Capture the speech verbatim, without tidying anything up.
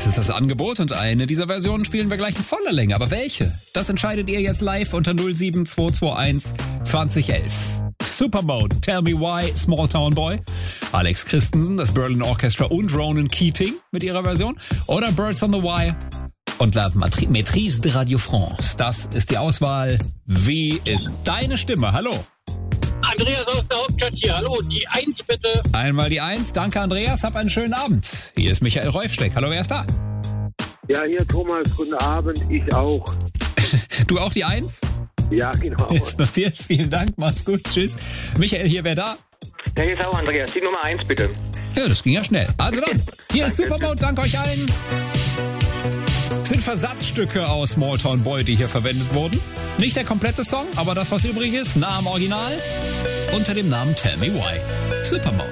Das ist das Angebot und eine dieser Versionen spielen wir gleich in voller Länge. Aber welche? Das entscheidet ihr jetzt live unter null sieben zwei zwei eins zwanzig elf. Supermode, Tell Me Why, Small Town Boy. Alex Christensen, das Berlin Orchestra und Ronan Keating mit ihrer Version. Oder Birds on the Wire und La Maîtrise de Radio France. Das ist die Auswahl. Wie ist deine Stimme? Hallo. Andreas aus der Hauptstadt hier. Hallo, die Eins bitte. Einmal die Eins. Danke, Andreas. Hab einen schönen Abend. Hier ist Michael Reufsteck. Hallo, wer ist da? Ja, hier Thomas. Guten Abend. Ich auch. Du auch die Eins? Ja, genau. Ist notiert. Vielen Dank. Mach's gut. Tschüss. Michael, hier, wer da? Ja, hier ist auch Andreas. Die Nummer eins bitte. Ja, das ging ja schnell. Also dann, hier ist Supermode. Danke euch allen. Es sind Versatzstücke aus Small Town Boy, die hier verwendet wurden. Nicht der komplette Song, aber das, was übrig ist, nah am Original, unter dem Namen Tell Me Why. Supermode.